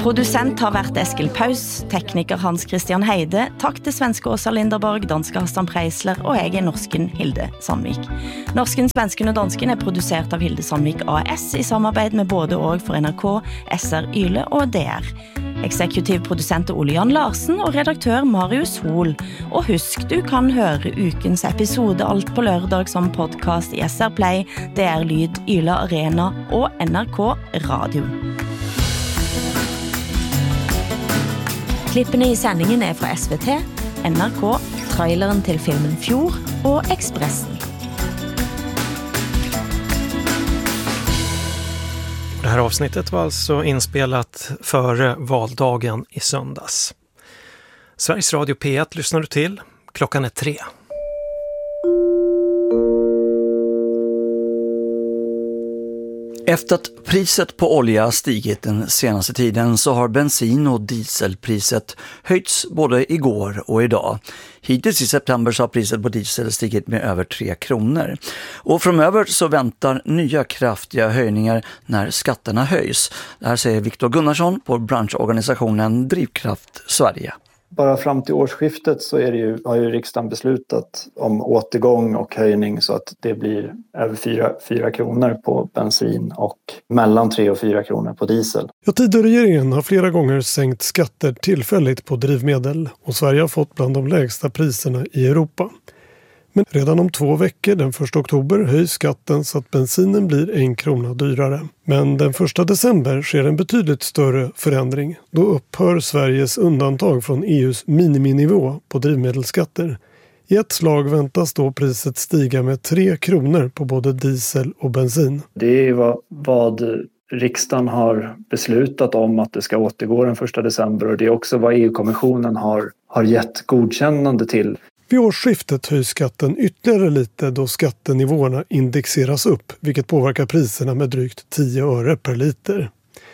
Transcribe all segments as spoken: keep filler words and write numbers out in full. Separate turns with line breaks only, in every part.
Producent har vært Eskil Paus, tekniker Hans Christian Heide, takk til svenske Åsa Linderborg, danske Hassan Preisler og jeg er norsken Hilde Sandvik. Norsken, svensken og dansken er produsert av Hilde Sandvik A S i samarbeid med både og for N R K, S R Yle og D R. Eksekutiv produsent er Ole Jan Larsen og redaktør Marius Hol. Og husk, du kan høre ukens episode alt på lørdag som podcast i S R Play, D R Lyd, Yle Arena og N R K Radio. Klippene i sendingen er fra S V T, N R K, traileren til filmen Fjord og Expressen.
Det här avsnittet var alltså inspelat före valdagen i söndags. Sveriges Radio P ett lyssnar du till. Klockan är tre.
Efter att priset på olja stigit den senaste tiden så har bensin- och dieselpriset höjts både igår och idag. Hittills i september så har priset på diesel stigit med över tre kronor. Och framöver så väntar nya kraftiga höjningar när skatterna höjs. Det här säger Viktor Gunnarsson på branschorganisationen Drivkraft Sverige.
Bara fram till årsskiftet så är det ju, har ju riksdagen beslutat om återgång och höjning så att det blir över fyra kronor på bensin och mellan tre och fyra kronor på diesel.
Ja, Tidöregeringen har flera gånger sänkt skatter tillfälligt på drivmedel och Sverige har fått bland de lägsta priserna i Europa. Men redan om två veckor, den första oktober, höjs skatten så att bensinen blir en krona dyrare. Men den första december sker en betydligt större förändring. Då upphör Sveriges undantag från E U:s miniminivå på drivmedelsskatter. I ett slag väntas då priset stiga med tre kronor på både diesel och bensin.
Det är vad, vad riksdagen har beslutat om att det ska återgå den första december och det är också vad E U-kommissionen har, har gett godkännande till.
Vid årsskiftet höjs skatten ytterligare lite då skattenivåerna indexeras upp, vilket påverkar priserna med drygt tio öre per liter.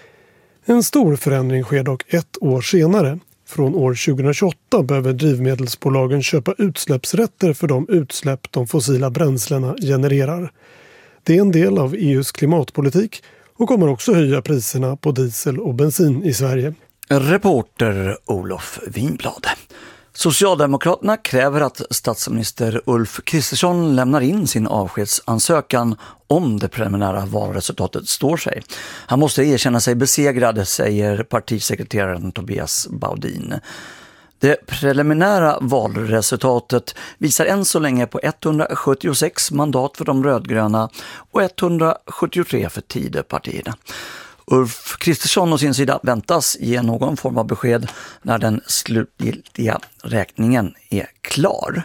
En stor förändring sker dock ett år senare. Från år tjugohundratjugoåtta behöver drivmedelsbolagen köpa utsläppsrätter för de utsläpp de fossila bränslena genererar. Det är en del av E U:s klimatpolitik och kommer också höja priserna på diesel och bensin i Sverige.
Reporter Olof Winblad. Socialdemokraterna kräver att statsminister Ulf Kristersson lämnar in sin avskedsansökan om det preliminära valresultatet står sig. Han måste erkänna sig besegrad, säger partisekreteraren Tobias Baudin. Det preliminära valresultatet visar än så länge på etthundrasjuttiosex mandat för de rödgröna och etthundrasjuttiotre för Tidöpartierna. Ulf Kristersson och sin sida väntas ge någon form av besked när den slutgiltiga räkningen är klar.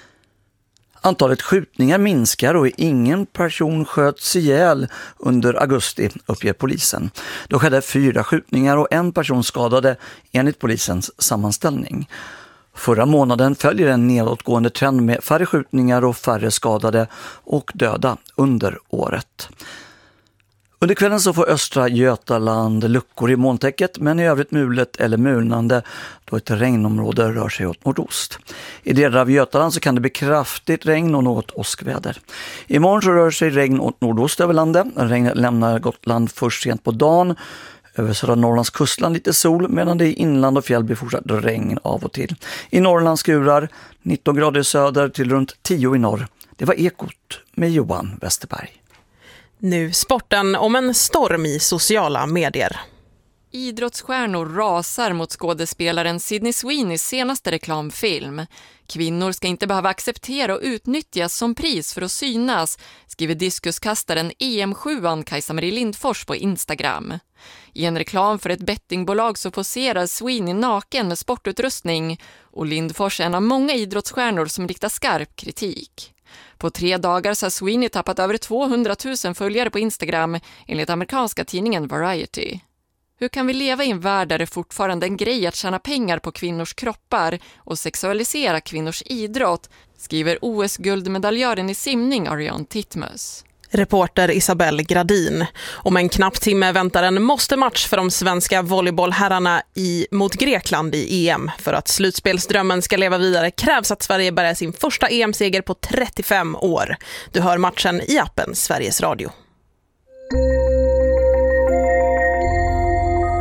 Antalet skjutningar minskar och ingen person sköts ihjäl under augusti, uppger polisen. Då skedde fyra skjutningar och en person skadade enligt polisens sammanställning. Förra månaden följer en nedåtgående trend med färre skjutningar och färre skadade och döda under året. Under kvällen så får östra Götaland luckor i molntäcket men i övrigt mulet eller mulnande då ett regnområde rör sig åt nordost. I delar av Götaland så kan det bli kraftigt regn och något åskväder. Imorgon så rör sig regn åt nordost över landet. Regnet lämnar Gotland först sent på dagen. Över södra Norrlands kustland lite sol medan det i inland och fjäll blir fortsatt regn av och till. I Norrland skurar nitton grader söder till runt tio i norr. Det var Ekot med Johan Westerberg.
Nu sporten om en storm i sociala medier.
Idrottsstjärnor rasar mot skådespelaren Sydney Sweeneys senaste reklamfilm. Kvinnor ska inte behöva acceptera och utnyttjas som pris för att synas, skriver diskuskastaren E M sjuan Kajsa-Marie Lindfors på Instagram. I en reklam för ett bettingbolag så poserar Sweeney naken med sportutrustning och Lindfors är en av många idrottsstjärnor som riktar skarp kritik. På tre dagar så har Sweeney tappat över tvåhundratusen följare på Instagram enligt amerikanska tidningen Variety. Hur kan vi leva i en värld där det fortfarande är en grej att tjäna pengar på kvinnors kroppar och sexualisera kvinnors idrott, skriver O S-guldmedaljören i simning Ariane Titmus.
Reporter Isabelle Gradin. Om en knapp timme väntar en måste-match för de svenska volleybollherrarna i, mot Grekland i E M. För att slutspelsdrömmen ska leva vidare krävs att Sverige bärgar sin första E M-seger på trettiofem år. Du hör matchen i appen Sveriges Radio.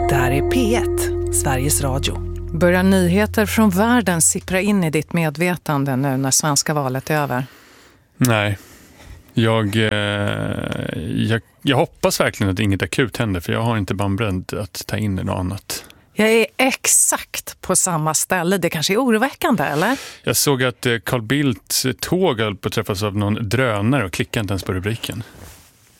Det här är P ett, Sveriges Radio.
Börjar nyheter från världen sippra in i ditt medvetande nu när svenska valet är över?
Nej. Jag, eh, jag, jag hoppas verkligen att inget akut händer, för jag har inte bandbredd att ta in något annat.
Jag är exakt på samma ställe. Det kanske är oroväckande, eller?
Jag såg att Carl Bildts tåg höll på att träffas av någon drönare och klickade inte ens på rubriken.